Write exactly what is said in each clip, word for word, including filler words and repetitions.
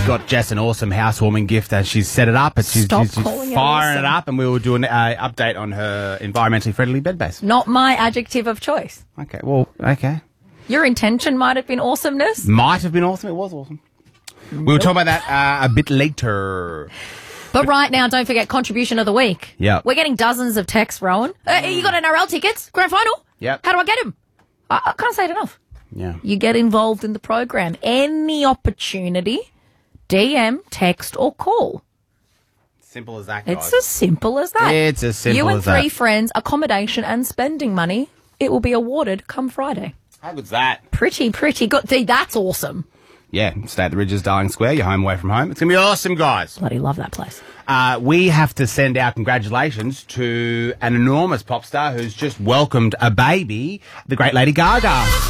got Jess an awesome housewarming gift as she's set it up. And she's, Stop she's, she's calling it firing awesome. it up, and we will do an uh, update on her environmentally friendly bed base. Not my adjective of choice. Okay, well, okay. Your intention might have been awesomeness. Might have been awesome. It was awesome. We'll talk about that uh, a bit later. But right now, don't forget contribution of the week. Yeah. We're getting dozens of texts, Rowan. Uh, you got N R L tickets? Grand final? Yep. How do I get them? I, I can't say it enough. Yeah. You get involved in the program. Any opportunity, D M, text, or call. Simple as that, guys. It's as simple as that. It's as simple You and as three that. friends, accommodation and spending money. It will be awarded come Friday. How good's that? Pretty, pretty good. See, that's awesome. Yeah, stay at the Ridges, Darling Square. You're home away from home. It's going to be awesome, guys. Bloody love that place. Uh, we have to send our congratulations to an enormous pop star who's just welcomed a baby, the great Lady Gaga.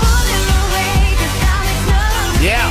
Yeah.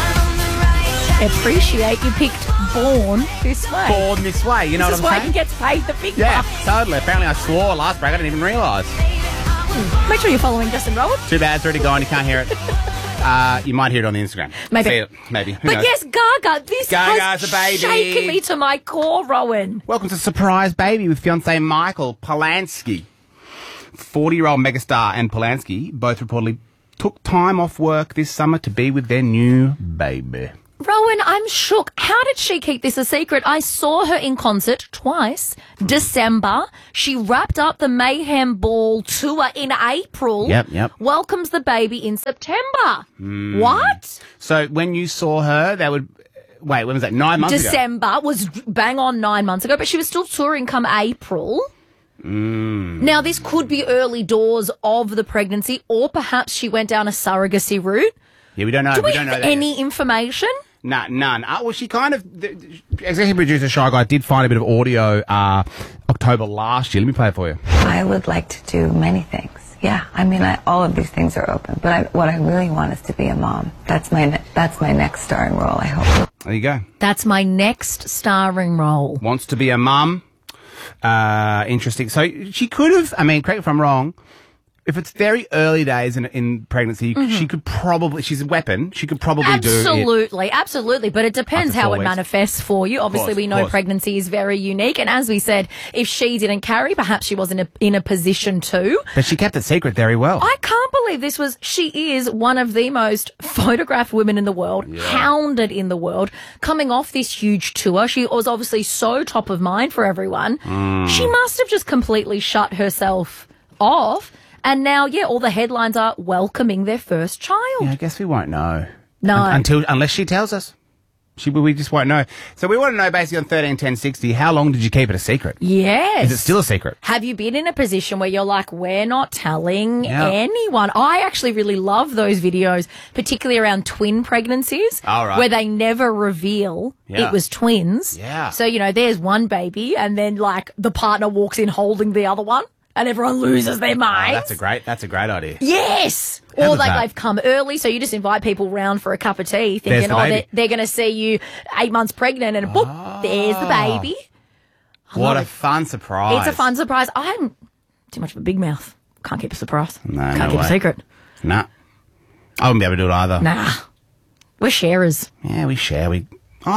Appreciate you picked Born This Way. Born this way, you know This is what why I'm he saying? gets paid the big Yeah, bucks. totally. Apparently I swore last break. I didn't even realise. Make sure you're following Justin Rowan. Too bad. It's already gone. You can't hear it. Uh, you might hear it on the Instagram. Maybe. See it. Maybe. Who But knows? yes, Gaga, this Gaga's has a baby. shaken me to my core, Rowan. Welcome to Surprise Baby with fiancé Michael Polanski. forty-year-old megastar and Polanski both reportedly took time off work this summer to be with their new baby. Rowan, I'm shook. How did she keep this a secret? I saw her in concert twice. December. She wrapped up the Mayhem Ball tour in April. Yep, yep. Welcomes the baby in September. What? So when you saw her, that would... Wait, when was that? Nine months ago? December was bang on nine months ago, but she was still touring come April. Now, this could be early doors of the pregnancy, or perhaps she went down a surrogacy route. Yeah, we don't know. Do we, we don't have know that any yet. information? Nah, none. Uh, well, she kind of... The, the executive producer Shy Guy did find a bit of audio uh, October last year. Let me play it for you. I would like to do many things. Yeah, I mean, I, all of these things are open. But I, what I really want is to be a mom. That's my ne- that's my next starring role, I hope. There you go. That's my next starring role. Wants to be a mum. Uh, interesting. So she could have, I mean, correct me if I'm wrong, if it's very early days in, in pregnancy, Mm-hmm. she could probably, she's a weapon, she could probably do it. Absolutely, absolutely. But it depends After how four it weeks. manifests for you. Obviously, course, we of know course. pregnancy is very unique. And as we said, if she didn't carry, perhaps she wasn't in a, in a position to. But she kept it secret very well. I can't believe this was, she is one of the most photographed women in the world, hounded in the world, coming off this huge tour. She was obviously so top of mind for everyone. Mm. She must have just completely shut herself off. And now, yeah, all the headlines are welcoming their first child. Yeah, I guess we won't know. No. Un- until, unless she tells us. She, we just won't know. So we want to know basically on thirteen ten sixty, how long did you keep it a secret? Yes. Is it still a secret? Have you been in a position where you're like, we're not telling Yeah. anyone? I actually really love those videos, particularly around twin pregnancies, All right. where they never reveal Yeah. it was twins. Yeah. So, you know, there's one baby and then like the partner walks in holding the other one and everyone loses their Oh, minds. that's a great, that's a great idea. Yes. How Or good's like that? they've come early, so you just invite people round for a cup of tea There's thinking, the oh, baby. they're, they're going to see you eight months pregnant and boop, there's the baby. What a fun surprise. It's a fun surprise. I'm too much of a big mouth. Can't keep a surprise. No, Can't no keep way. a secret. Nah. I wouldn't be able to do it either. Nah. We're sharers. Yeah, we share. We.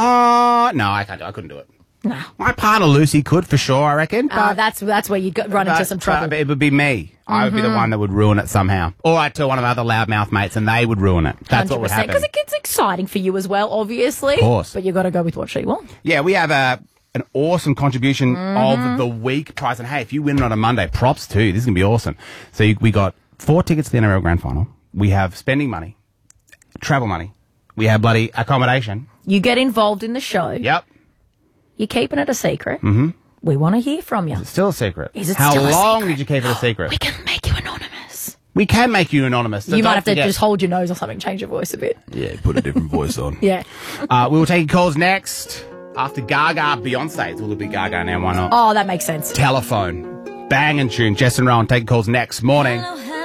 Oh, no, I can't do I couldn't do it. Nah. My partner Lucy could for sure, I reckon. Uh, But, that's that's where you go, run into but- some trouble. but it would be me. I would be Mm-hmm. the one that would ruin it somehow. Or I'd tell one of my other loudmouth mates and they would ruin it. That's what would happen. Because it gets exciting for you as well, obviously. Of course. But you got to go with what she wants. Yeah, we have a, an awesome contribution Mm-hmm. of the week prize. And hey, if you win it on a Monday, props too. This is going to be awesome. So you, we got four tickets to the N R L Grand Final. We have spending money, travel money. We have bloody accommodation. You get involved in the show. Yep. You're keeping it a secret. Mm-hmm. We want to hear from you. It's still a secret. Is it How still a long secret? did you keep it a secret? We can make you anonymous. We can make you anonymous. So you might don't have to forget- just hold your nose or something, change your voice a bit. Yeah, put a different voice on. Yeah. Uh, we will take calls next after Gaga, Beyonce. It's all a bit Gaga now, why not? Oh, that makes sense. Telephone. Bang and tune. Jess and Rowan take calls next morning.